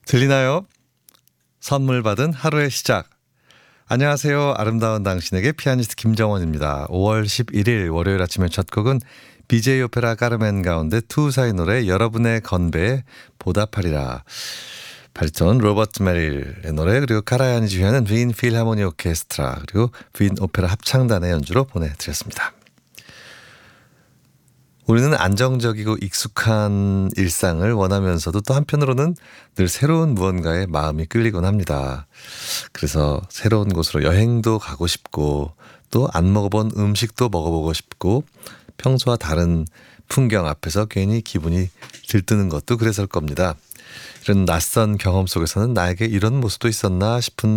들리나요? 선물 받은 하루의 시작. 안녕하세요. 아름다운 당신에게 피아니스트 김정원입니다. 5월 11일 월요일 아침의 첫 곡은 BJ 오페라 까르멘 가운데 투사의 노래 여러분의 건배에 보답하리라. 바리톤 로버트 메릴의 노래, 그리고 카라얀이 주연은 빈 필하모니 오케스트라, 그리고 빈 오페라 합창단의 연주로 보내드렸습니다. 우리는 안정적이고 익숙한 일상을 원하면서도 또 한편으로는 늘 새로운 무언가에 마음이 끌리곤 합니다. 그래서 새로운 곳으로 여행도 가고 싶고, 또 안 먹어본 음식도 먹어보고 싶고, 평소와 다른 풍경 앞에서 괜히 기분이 들뜨는 것도 그래서일 겁니다. 이런 낯선 경험 속에서는 나에게 이런 모습도 있었나 싶은